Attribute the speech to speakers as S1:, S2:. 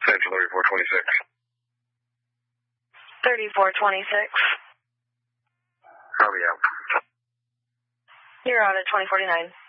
S1: Central 3426.
S2: 3426.
S1: Harvey out.
S2: You're out at 2049.